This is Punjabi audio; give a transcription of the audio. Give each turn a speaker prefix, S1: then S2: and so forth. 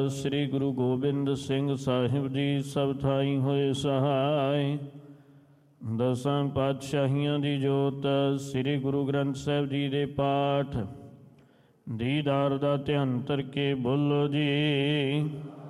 S1: ਸ੍ਰੀ ਗੁਰੂ ਗੋਬਿੰਦ ਸਿੰਘ ਸਾਹਿਬ ਜੀ ਸਭ ਥਾਈ ਹੋਏ ਸਹਾਇ। ਦਸਾਂ ਪਾਤਸ਼ਾਹੀਆਂ ਦੀ ਜੋਤ ਸ੍ਰੀ ਗੁਰੂ ਗ੍ਰੰਥ ਸਾਹਿਬ ਜੀ ਦੇ ਪਾਠ ਦੀਦਾਰ ਦਾ ਧਿਆਨ ਧਰ ਕੇ ਬੋਲੋ ਜੀ।